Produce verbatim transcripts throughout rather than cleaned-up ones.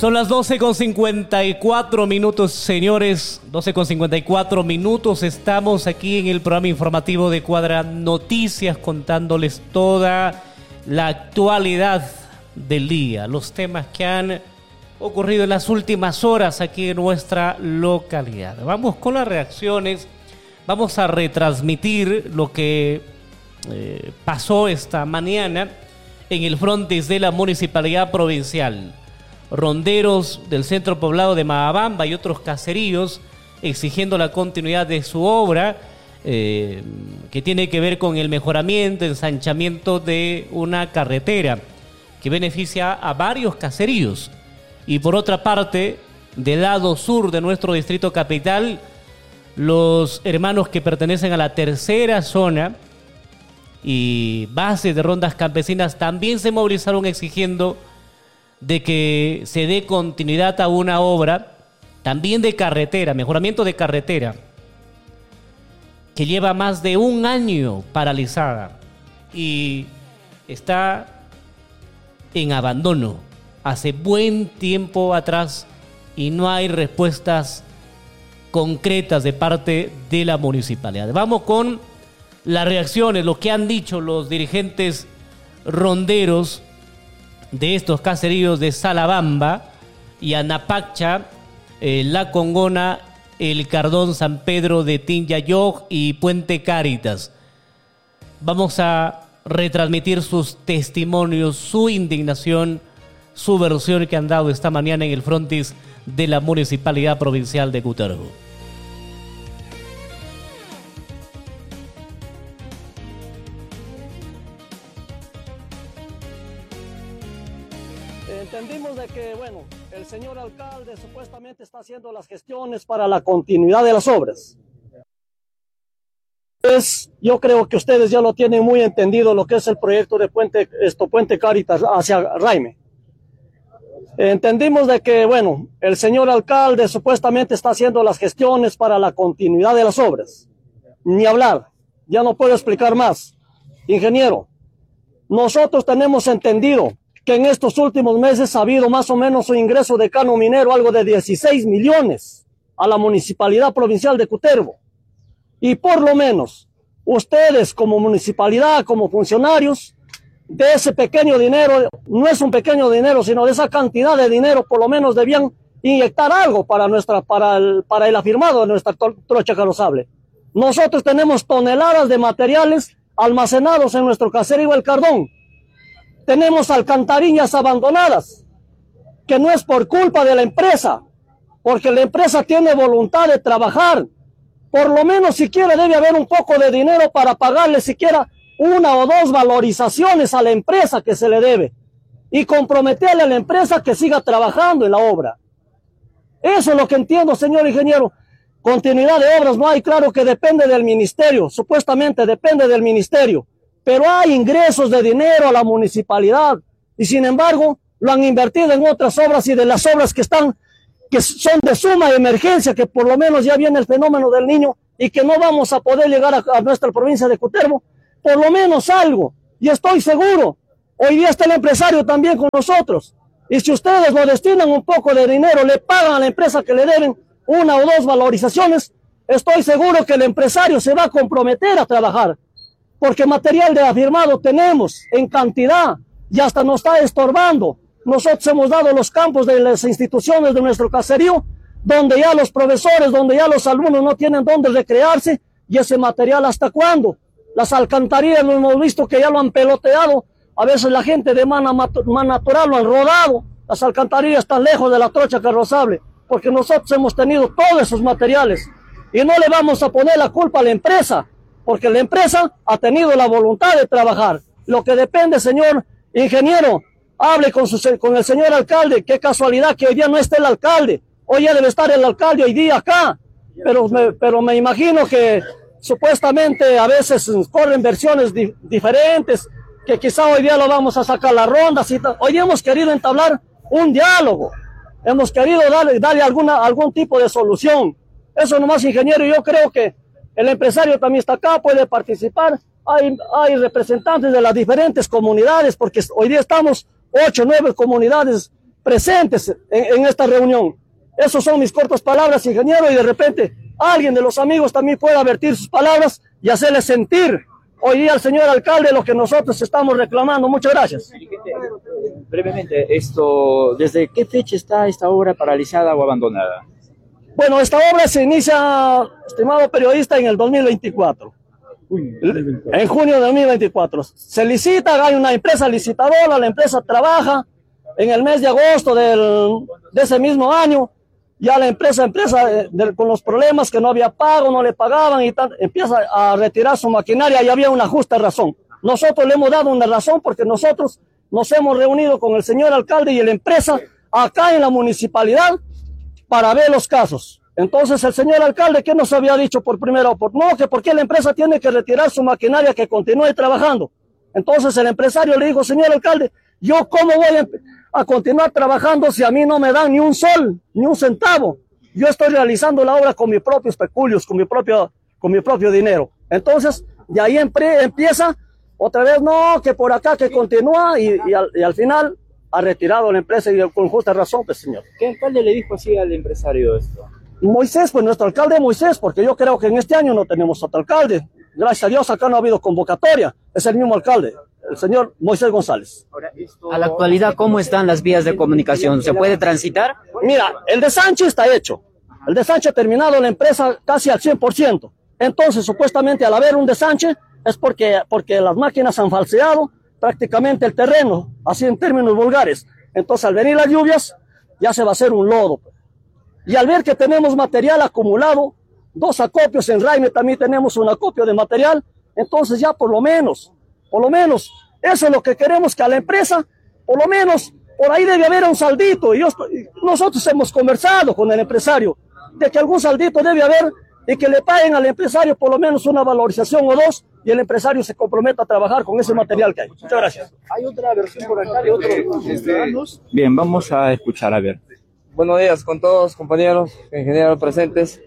Son las doce con cincuenta y cuatro minutos, señores. doce con cincuenta y cuatro minutos. Estamos aquí en el programa informativo de Cuadra Noticias, contándoles toda la actualidad del día, los temas que han ocurrido en las últimas horas aquí en nuestra localidad. Vamos con las reacciones. Vamos a retransmitir lo que eh, pasó esta mañana en el frontis de la Municipalidad Provincial. Ronderos del centro poblado de Maabamba y otros caseríos exigiendo la continuidad de su obra eh, que tiene que ver con el mejoramiento, ensanchamiento de una carretera que beneficia a varios caseríos. Y por otra parte, del lado sur de nuestro distrito capital, los hermanos que pertenecen a la tercera zona y base de rondas campesinas también se movilizaron exigiendo de que se dé continuidad a una obra también de carretera, mejoramiento de carretera, que lleva más de un año paralizada y está en abandono hace buen tiempo atrás y no hay respuestas concretas de parte de la municipalidad. Vamos con las reacciones, lo que han dicho los dirigentes ronderos de estos caseríos de Salabamba y Anapacha, eh, La Congona, El Cardón, San Pedro de Tinyayoc y Puente Cáritas. Vamos a retransmitir sus testimonios, su indignación, su versión que han dado esta mañana en el frontis de la Municipalidad Provincial de Cutervo. Entendimos de que, bueno, el señor alcalde supuestamente está haciendo las gestiones para la continuidad de las obras. Pues, yo creo que ustedes ya lo tienen muy entendido lo que es el proyecto de Puente, esto, Puente Cáritas hacia Raime. Entendimos de que, bueno, el señor alcalde supuestamente está haciendo las gestiones para la continuidad de las obras. Ni hablar, ya no puedo explicar más. Ingeniero, nosotros tenemos entendido que en estos últimos meses ha habido más o menos un ingreso de cano minero, algo de dieciséis millones a la Municipalidad Provincial de Cutervo. Y por lo menos, ustedes como municipalidad, como funcionarios, de ese pequeño dinero, no es un pequeño dinero, sino de esa cantidad de dinero, por lo menos debían inyectar algo para, nuestra, para, el, para el afirmado de nuestra trocha carrozable. Nosotros tenemos toneladas de materiales almacenados en nuestro caserío El Cardón. Tenemos alcantarillas abandonadas, que no es por culpa de la empresa, porque la empresa tiene voluntad de trabajar. Por lo menos siquiera debe haber un poco de dinero para pagarle siquiera una o dos valorizaciones a la empresa que se le debe y comprometerle a la empresa que siga trabajando en la obra. Eso es lo que entiendo, señor ingeniero. Continuidad de obras no hay, claro que depende del ministerio, supuestamente depende del ministerio. Pero hay ingresos de dinero a la municipalidad y sin embargo lo han invertido en otras obras y de las obras que están, que son de suma emergencia, que por lo menos ya viene el fenómeno del Niño y que no vamos a poder llegar a, a nuestra provincia de Cutervo, por lo menos algo. Y estoy seguro, hoy día está el empresario también con nosotros. Y si ustedes lo destinan un poco de dinero, le pagan a la empresa que le deben una o dos valorizaciones, estoy seguro que el empresario se va a comprometer a trabajar. Porque material de afirmado tenemos en cantidad y hasta nos está estorbando. Nosotros hemos dado los campos de las instituciones de nuestro caserío, donde ya los profesores, donde ya los alumnos no tienen dónde recrearse, y ese material ¿hasta cuándo? Las alcantarillas lo hemos visto que ya lo han peloteado, a veces la gente de mana, man natural lo han rodado, las alcantarillas están lejos de la trocha carrozable, porque nosotros hemos tenido todos esos materiales, y no le vamos a poner la culpa a la empresa, porque la empresa ha tenido la voluntad de trabajar. Lo que depende, señor ingeniero, hable con, su, con el señor alcalde. Qué casualidad que hoy día no esté el alcalde. Hoy ya debe estar el alcalde hoy día acá. Pero me, pero me imagino que supuestamente a veces corren versiones di, diferentes, que quizá hoy día lo vamos a sacar la ronda. Hoy hemos querido entablar un diálogo. Hemos querido darle, darle alguna, algún tipo de solución. Eso nomás, ingeniero, yo creo que el empresario también está acá, puede participar. Hay, hay representantes de las diferentes comunidades, porque hoy día estamos ocho, nueve comunidades presentes en, en esta reunión. Esas son mis cortas palabras, ingeniero, y de repente alguien de los amigos también pueda vertir sus palabras y hacerle sentir hoy día al señor alcalde lo que nosotros estamos reclamando. Muchas gracias. Brevemente, esto, ¿desde qué fecha está esta obra paralizada o abandonada? Bueno, esta obra se inicia, estimado periodista, en el dos mil veinticuatro. En junio de dos mil veinticuatro. Se licita, hay una empresa licitadora, la empresa trabaja. En el mes de agosto del, de ese mismo año, ya la empresa, empresa de, de, con los problemas que no había pago, no le pagaban y tal, empieza a retirar su maquinaria y había una justa razón. Nosotros le hemos dado una razón porque nosotros nos hemos reunido con el señor alcalde y la empresa acá en la municipalidad para ver los casos. Entonces el señor alcalde, ¿qué nos había dicho por primera oportunidad? No, que porque la empresa tiene que retirar su maquinaria, que continúe trabajando. Entonces el empresario le dijo, señor alcalde, ¿yo cómo voy a, a continuar trabajando si a mí no me dan ni un sol, ni un centavo? Yo estoy realizando la obra con mis propios peculios, con mi propio, con mi propio dinero. Entonces, de ahí empieza otra vez, no, que por acá, que continúa, y, y, al, y al final ha retirado la empresa, y con justa razón, pues, señor. ¿Qué alcalde le dijo así al empresario esto? Moisés, pues nuestro alcalde Moisés, porque yo creo que en este año no tenemos otro alcalde. Gracias a Dios acá no ha habido convocatoria, es el mismo alcalde, el señor Moisés González. A la actualidad, ¿cómo están las vías de comunicación? ¿Se puede transitar? Mira, el desanche está hecho, el desanche ha terminado la empresa casi al cien por ciento. Entonces, supuestamente, al haber un desanche, es porque, porque las máquinas han falseado prácticamente el terreno, así en términos vulgares. Entonces, al venir las lluvias, ya se va a hacer un lodo. Y al ver que tenemos material acumulado, dos acopios en Raime también tenemos un acopio de material, entonces ya por lo menos, por lo menos, eso es lo que queremos, que a la empresa, por lo menos, por ahí debe haber un saldito. Y yo, nosotros hemos conversado con el empresario de que algún saldito debe haber y que le paguen al empresario por lo menos una valorización o dos, y el empresario se comprometa a trabajar con ese material que hay. Muchas gracias. Hay otra versión por acá de otros ciudadanos. Bien, vamos a escuchar, a ver. Buenos días con todos, compañeros, ingenieros presentes.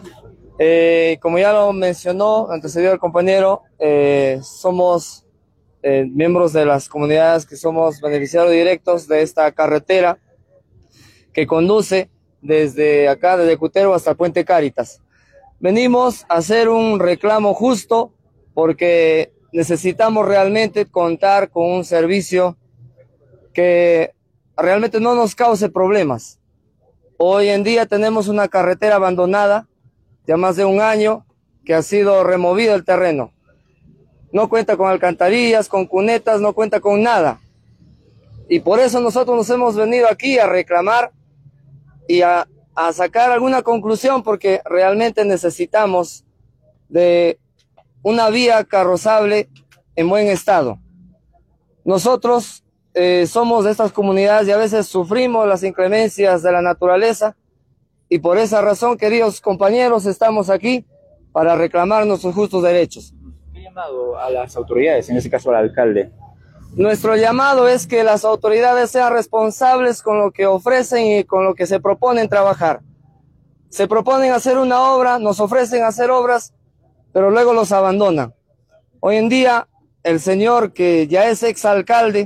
Eh, como ya lo mencionó, antecedió el compañero, eh, somos eh, miembros de las comunidades que somos beneficiarios directos de esta carretera que conduce desde acá, desde Cutervo hasta el Puente Cáritas. Venimos a hacer un reclamo justo porque necesitamos realmente contar con un servicio que realmente no nos cause problemas. Hoy en día tenemos una carretera abandonada, ya más de un año, que ha sido removido el terreno. No cuenta con alcantarillas, con cunetas, no cuenta con nada. Y por eso nosotros nos hemos venido aquí a reclamar y a, a sacar alguna conclusión, porque realmente necesitamos de una vía carrozable en buen estado. Nosotros Eh, somos de estas comunidades y a veces sufrimos las inclemencias de la naturaleza, y por esa razón, queridos compañeros, estamos aquí para reclamar nuestros justos derechos. ¿Qué llamado a las autoridades, en este caso al alcalde? Nuestro llamado es que las autoridades sean responsables con lo que ofrecen y con lo que se proponen trabajar. Se proponen hacer una obra, nos ofrecen hacer obras, pero luego los abandonan. Hoy en día, el señor que ya es exalcalde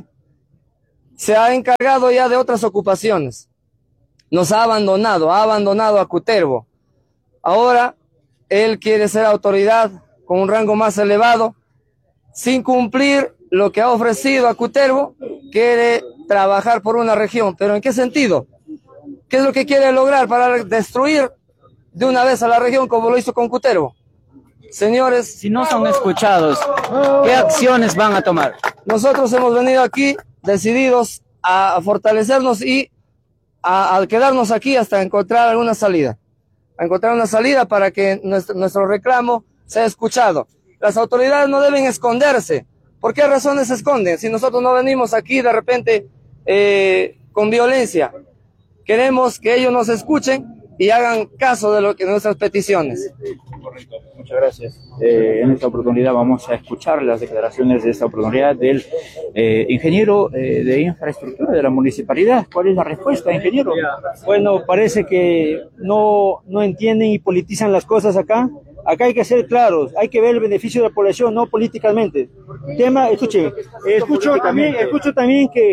se ha encargado ya de otras ocupaciones. Nos ha abandonado, ha abandonado a Cutervo. Ahora, él quiere ser autoridad con un rango más elevado, sin cumplir lo que ha ofrecido a Cutervo. Quiere trabajar por una región, pero ¿en qué sentido? ¿Qué es lo que quiere lograr para destruir de una vez a la región como lo hizo con Cutervo? Señores, si no son escuchados, ¿qué acciones van a tomar? Nosotros hemos venido aquí decididos a fortalecernos y a, a quedarnos aquí hasta encontrar alguna salida, a encontrar una salida para que nuestro, nuestro reclamo sea escuchado. Las autoridades no deben esconderse. ¿Por qué razones se esconden? Si nosotros no venimos aquí de repente eh, con violencia, queremos que ellos nos escuchen y hagan caso de lo que nuestras peticiones. Correcto, muchas gracias. Eh, en esta oportunidad vamos a escuchar las declaraciones de esta oportunidad del eh, ingeniero eh, de infraestructura de la municipalidad. ¿Cuál es la respuesta, ingeniero? Bueno, parece que no, no entienden y politizan las cosas acá. Acá hay que ser claros, hay que ver el beneficio de la población, no políticamente. Tema, escuchen, escucho también, escucho también que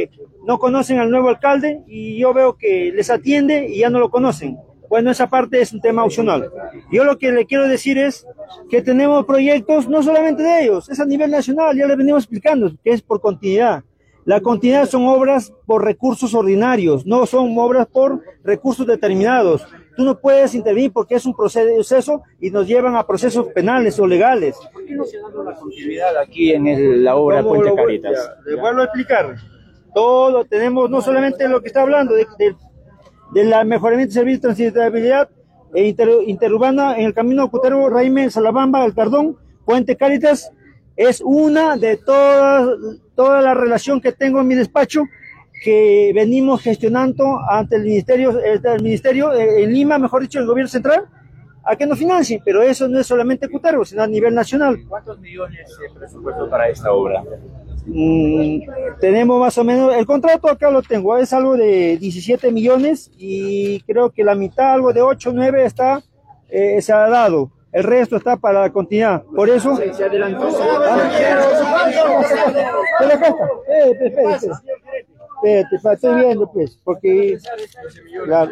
no conocen al nuevo alcalde y yo veo que les atiende y ya no lo conocen. Bueno, esa parte es un tema opcional. Yo lo que le quiero decir es que tenemos proyectos, no solamente de ellos, es a nivel nacional, ya les venimos explicando, que es por continuidad. La continuidad son obras por recursos ordinarios, no son obras por recursos determinados. Tú no puedes intervenir porque es un proceso y nos llevan a procesos penales o legales. ¿Por qué no se ha dado la continuidad aquí en el, la obra Puente lo, Caritas? Les vuelvo a explicar. Todo tenemos, no solamente lo que está hablando de, de, de la mejoramiento de servicios de transitabilidad e inter, interurbana en el camino Cutero, Raime, Salabamba, El Cardón, Puente Caritas, es una de todas, toda la relación que tengo en mi despacho que venimos gestionando ante el ministerio, el ministerio en Lima, mejor dicho, el gobierno central, a que nos financien, pero eso no es solamente Cutero, sino a nivel nacional. ¿Cuántos millones de presupuesto para esta obra? Mm, tenemos más o menos, el contrato acá lo tengo, es algo de diecisiete millones y creo que la mitad, algo de ocho, nueve está, eh, se ha dado. El resto está para la continuidad. Por eso... Se, se adelantó. Espérate, estoy viendo, pues, porque... Claro.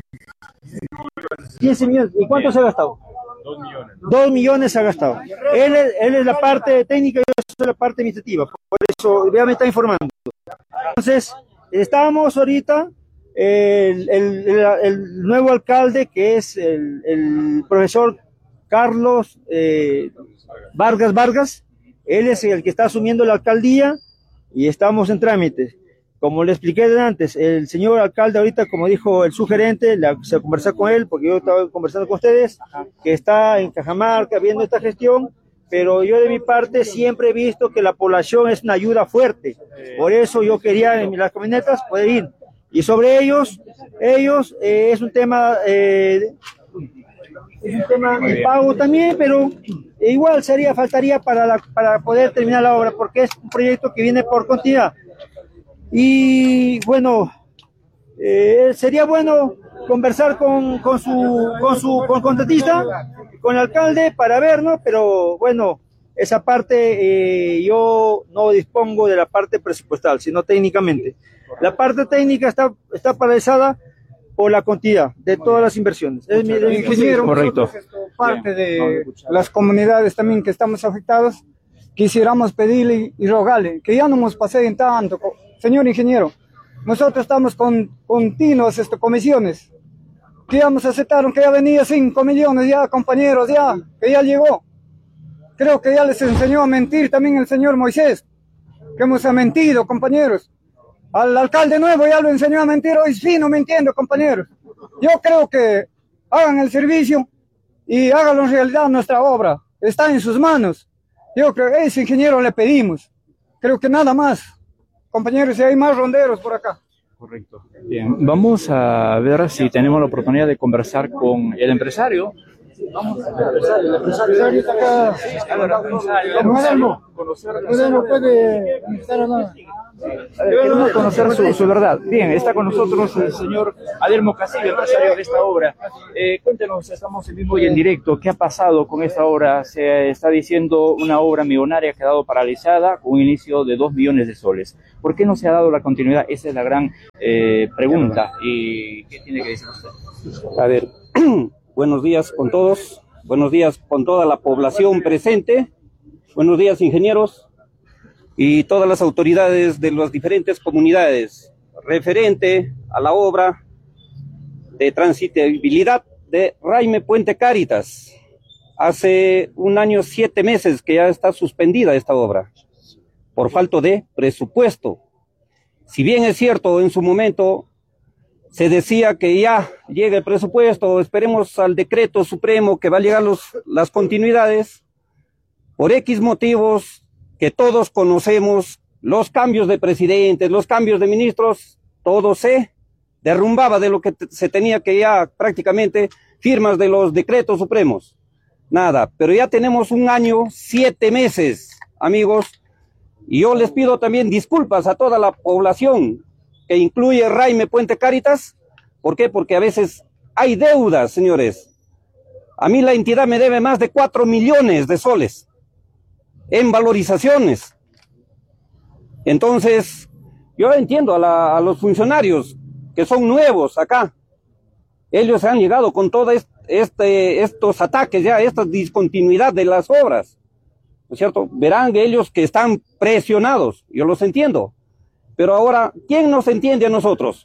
quince millones. ¿Y cuánto se ha gastado? Dos millones. Dos millones se ha gastado. Él es, él es la parte técnica y yo soy la parte administrativa. Por eso, ya me está informando. Entonces, estamos ahorita... El, el, el, el nuevo alcalde, que es el, el profesor Carlos eh, Vargas Vargas, él es el que está asumiendo la alcaldía y estamos en trámites. Como le expliqué de antes, el señor alcalde ahorita, como dijo el sugerente, le, se conversó con él, porque yo estaba conversando con ustedes, que está en Cajamarca viendo esta gestión, pero yo de mi parte siempre he visto que la población es una ayuda fuerte. Por eso yo quería en las camionetas poder ir. Y sobre ellos, ellos eh, es un tema... Eh, Es un tema de pago también, pero igual sería, faltaría para, la, para poder terminar la obra, porque es un proyecto que viene por continuidad. Y bueno, eh, sería bueno conversar con, con su con su con contratista, con el alcalde para ver, ¿no? Pero bueno, esa parte eh, yo no dispongo de la parte presupuestal, sino técnicamente. La parte técnica está, está paralizada por la continuidad de todas las inversiones. Es mi, mi ingeniero, correcto. Parte de las comunidades también que estamos afectados, quisiéramos pedirle y rogarle que ya no nos pasen tanto. Señor ingeniero, nosotros estamos con continuas este, comisiones, que ya nos aceptaron que ya venía cinco millones ya, compañeros, ya, que ya llegó. Creo que ya les enseñó a mentir también el señor Moisés, que hemos mentido, compañeros. Al alcalde nuevo ya lo enseñó a mentir, hoy sí no me entiendo, compañeros. Yo creo que hagan el servicio y háganlo en realidad nuestra obra. Está en sus manos. Yo creo que a ese ingeniero le pedimos. Creo que nada más. Compañeros, si hay más ronderos por acá. Correcto. Bien, vamos a ver si tenemos la oportunidad de conversar con el empresario. Vamos a ver, el empresario está acá. No puede estar nada. Queremos conocer su, su verdad. Bien, está con nosotros el señor Adelmo Castillo, empresario de esta obra. Eh, cuéntenos, estamos en vivo y en directo, ¿qué ha pasado con esta obra? Se está diciendo una obra millonaria que ha quedado paralizada con un inicio de dos millones de soles. ¿Por qué no se ha dado la continuidad? Esa es la gran eh, pregunta. ¿Y qué tiene que decir usted? A ver, buenos días con todos, buenos días con toda la población presente, buenos días ingenieros y todas las autoridades de las diferentes comunidades referente a la obra de transitabilidad de Raime Puente Caritas. Hace un año, siete meses que ya está suspendida esta obra por falta de presupuesto. Si bien es cierto, en su momento se decía que ya llega el presupuesto, esperemos al decreto supremo que va a llegar los, las continuidades, por X motivos que todos conocemos, los cambios de presidentes, los cambios de ministros, todo se derrumbaba de lo que se tenía que ya prácticamente firmas de los decretos supremos. Nada, pero ya tenemos un año, siete meses, amigos, y yo les pido también disculpas a toda la población que incluye Raime Puente Caritas. ¿Por qué? Porque a veces hay deudas, señores. A mí la entidad me debe más de cuatro millones de soles en valorizaciones. Entonces, Yo entiendo a, la, a los funcionarios que son nuevos acá. Ellos han llegado con todos este, estos ataques, ya esta discontinuidad de las obras, ¿no es cierto? Verán ellos que están presionados, yo los entiendo. Pero ahora, ¿quién nos entiende a nosotros?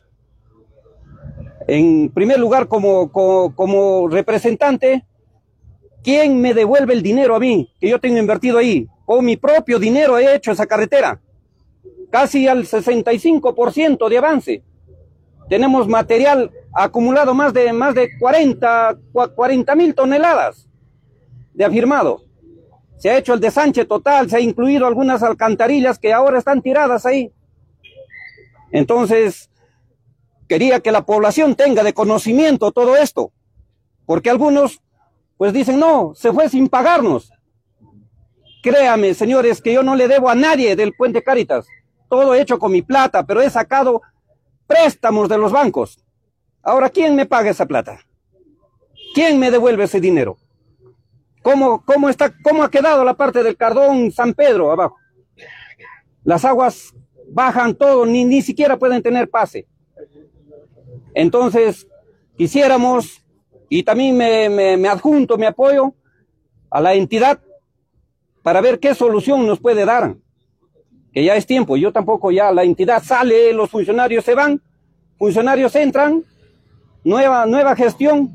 En primer lugar, como, como, como representante, ¿quién me devuelve el dinero a mí, que yo tengo invertido ahí? Con mi propio dinero he hecho esa carretera, casi al sesenta y cinco por ciento de avance. Tenemos material acumulado más de, más de cuarenta mil toneladas de afirmado. Se ha hecho el desanche total, se ha incluido algunas alcantarillas que ahora están tiradas ahí. Entonces, quería que la población tenga de conocimiento todo esto, porque algunos pues dicen, no, se fue sin pagarnos. Créame, señores, que yo no le debo a nadie del Puente Cáritas, todo hecho con mi plata, pero he sacado préstamos de los bancos. Ahora, ¿quién me paga esa plata? ¿Quién me devuelve ese dinero? ¿Cómo, cómo, está, cómo ha quedado la parte del Cardón San Pedro abajo? Las aguas bajan todo, ni, ni siquiera pueden tener pase. Entonces, quisiéramos, y también me, me, me adjunto, me apoyo a la entidad para ver qué solución nos puede dar. Que ya es tiempo, yo tampoco ya, la entidad sale, los funcionarios se van, funcionarios entran, nueva, nueva gestión.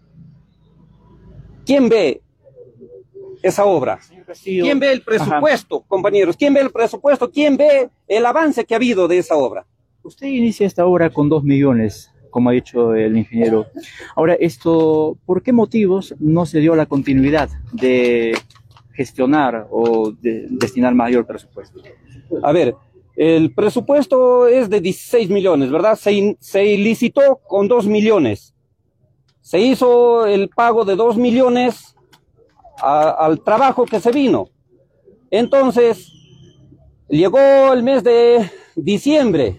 ¿Quién ve esa obra? ¿Quién ve el presupuesto, Ajá. compañeros? ¿Quién ve el presupuesto? ¿Quién ve el avance que ha habido de esa obra? Usted inicia esta obra con dos millones, como ha dicho el ingeniero. Ahora, esto, ¿por qué motivos no se dio la continuidad de gestionar o de destinar mayor presupuesto? A ver, el presupuesto es de dieciséis millones, ¿verdad? Se, se licitó con dos millones. Se hizo el pago de dos millones a, al trabajo que se vino. Entonces, llegó el mes de diciembre.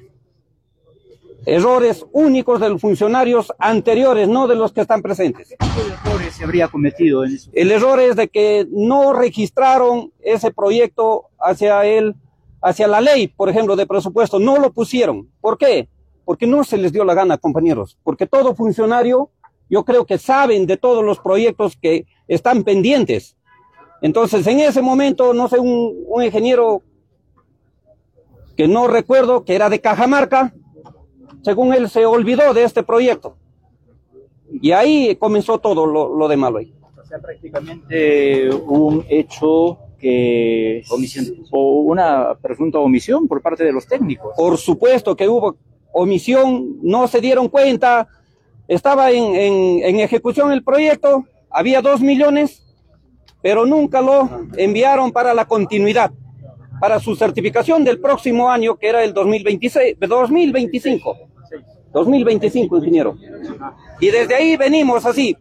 Errores únicos de los funcionarios anteriores, no de los que están presentes. ¿Qué tipo de errores se habría cometido en eso? El error es de que no registraron ese proyecto hacia el, hacia la ley, por ejemplo, de presupuesto. No lo pusieron. ¿Por qué? Porque no se les dio la gana, compañeros. Porque todo funcionario, yo creo que saben de todos los proyectos que están pendientes. Entonces, en ese momento, no sé, un, un ingeniero que no recuerdo, que era de Cajamarca, según él se olvidó de este proyecto. Y ahí comenzó todo lo, lo de malo ahí. O sea, prácticamente un hecho que... Omisión. O una presunta omisión por parte de los técnicos. Por supuesto que hubo omisión, no se dieron cuenta, estaba en, en, en ejecución el proyecto, había dos millones, pero nunca lo enviaron para la continuidad, para su certificación del próximo año, que era el dos mil veintiséis, dos mil veinticinco. dos mil veinticinco, ingeniero. Y desde ahí venimos así,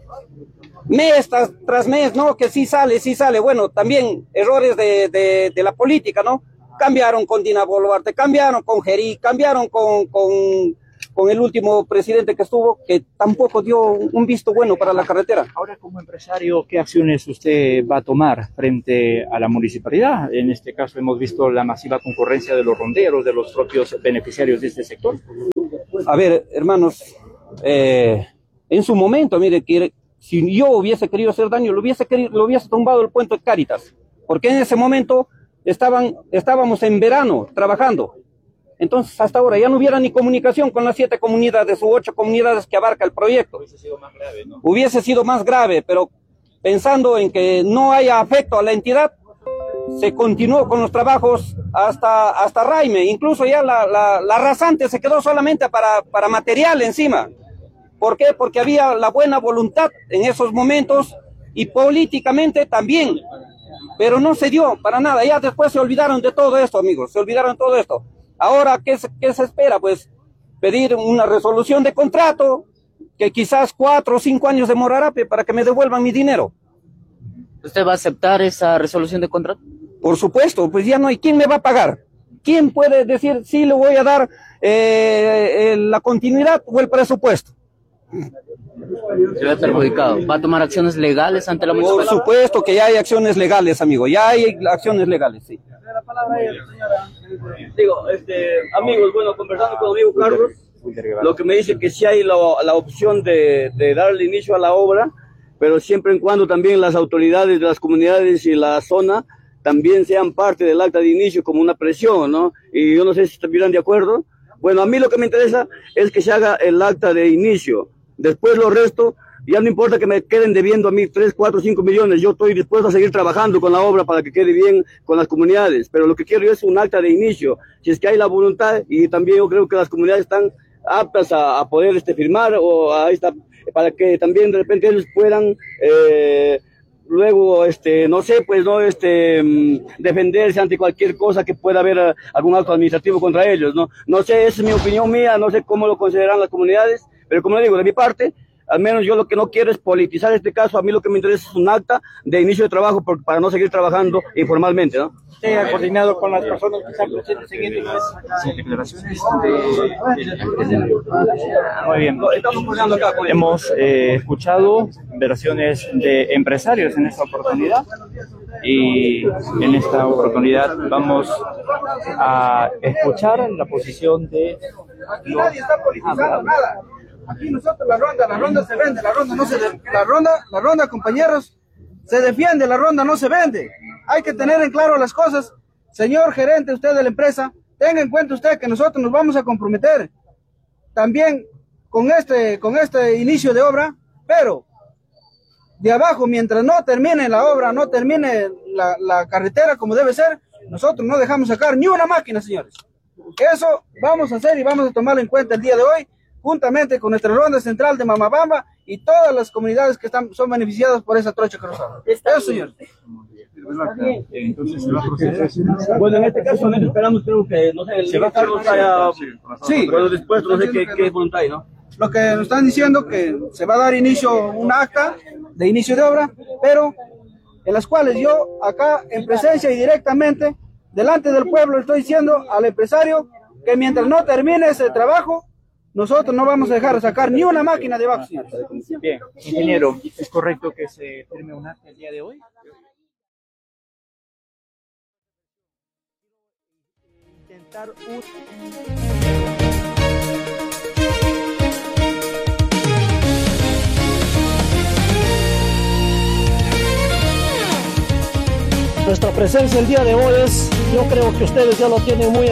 mes tras, tras mes, ¿no? Que sí sale, sí sale. Bueno, también errores de, de, de la política, ¿no? Cambiaron con Dina Boluarte, cambiaron con Gerí, cambiaron con, con, con el último presidente que estuvo, que tampoco dio un visto bueno para la carretera. Ahora, como empresario, ¿qué acciones usted va a tomar frente a la municipalidad? En este caso hemos visto la masiva concurrencia de los ronderos, de los propios beneficiarios de este sector. A ver, hermanos, eh, en su momento, mire, que si yo hubiese querido hacer daño, lo hubiese, querido, lo hubiese tumbado el puente Cáritas, porque en ese momento estaban, estábamos en verano trabajando. Entonces, hasta ahora ya no hubiera ni comunicación con las siete comunidades u ocho comunidades que abarca el proyecto. Hubiese sido más grave, ¿no? Hubiese sido más grave, pero pensando en que no haya afecto a la entidad, se continuó con los trabajos hasta, hasta Raime. Incluso ya la, la, la rasante se quedó solamente para, para material encima. ¿Por qué? Porque había la buena voluntad en esos momentos y políticamente también. Pero no se dio para nada. Ya después se olvidaron de todo esto, amigos. Se olvidaron de todo esto. Ahora, ¿qué se, qué se espera? Pues pedir una resolución de contrato que quizás cuatro o cinco años demorará para que me devuelvan mi dinero. ¿Usted va a aceptar esa resolución de contrato? Por supuesto, pues ya no hay. ¿Quién me va a pagar? ¿Quién puede decir sí le voy a dar eh, eh, la continuidad o el presupuesto? Se ve perjudicado. ¿Va a tomar acciones legales ante la municipalidad? Por supuesto que ya hay acciones legales, amigo. Ya hay acciones legales, sí. palabra a él, señora. Digo, este, amigos, bueno, conversando con mi amigo Carlos, lo que me dice que sí hay la, la opción de, de darle inicio a la obra, pero siempre en cuando también las autoridades de las comunidades y la zona también sean parte del acta de inicio como una presión, ¿no? Y yo no sé si estuvieran de acuerdo. Bueno, a mí lo que me interesa es que se haga el acta de inicio. Después lo resto, ya no importa que me queden debiendo a mí tres, cuatro, cinco millones, yo estoy dispuesto a seguir trabajando con la obra para que quede bien con las comunidades, pero lo que quiero es un acta de inicio, si es que hay la voluntad, y también yo creo que las comunidades están aptas a, a poder este, firmar, o a esta, para que también de repente ellos puedan... Eh, luego, este, no sé, pues, no, este, defenderse ante cualquier cosa que pueda haber uh, algún acto administrativo contra ellos, ¿no? No sé, esa es mi opinión mía, no sé cómo lo consideran las comunidades, pero como le digo, de mi parte, al menos yo lo que no quiero es politizar este caso, a mí lo que me interesa es un acta de inicio de trabajo por, para no seguir trabajando informalmente, ¿no? Usted ha coordinado con las personas que están presentes en estas declaraciones. Muy bien. Hemos eh, escuchado versiones de empresarios en esta oportunidad y en esta oportunidad vamos a escuchar la posición de los... Nadie está politizando nada. Aquí nosotros la ronda, la ronda se vende, la ronda no se de, la ronda, la ronda, compañeros, se defiende, la ronda no se vende. Hay que tener en claro las cosas. Señor gerente, usted de la empresa, tenga en cuenta usted que nosotros nos vamos a comprometer también con este, con este inicio de obra, pero de abajo, mientras no termine la obra, no termine la, la carretera como debe ser, nosotros no dejamos sacar ni una máquina, señores. Eso vamos a hacer y vamos a tomarlo en cuenta el día de hoy, juntamente con nuestra ronda central de Mamabamba y todas las comunidades que están, son beneficiadas por esa trocha cruzada. Eso, señor. Entonces se va a proceder. Bueno, en este caso, no esperamos, creo que, no sé, el señor Carlos haya... Sí. Bueno, después, no sé qué, qué voluntad hay, ¿no? Lo que nos están diciendo que se va a dar inicio, un acta de inicio de obra, pero en las cuales yo acá en presencia y directamente delante del pueblo estoy diciendo al empresario que mientras no termine ese trabajo, nosotros no vamos a dejar de sacar ni una máquina de abajo, señores. Bien, ingeniero, ¿es correcto que se firme un acta el día de hoy? Intentar un... Nuestra presencia el día de hoy es, yo creo que ustedes ya lo tienen muy